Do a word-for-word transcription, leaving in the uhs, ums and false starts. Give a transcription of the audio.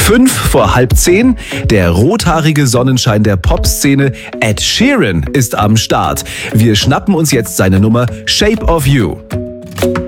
Fünf vor halb zehn. Der rothaarige Sonnenschein der Popszene Ed Sheeran ist am Start. Wir schnappen uns jetzt seine Nummer Shape of You.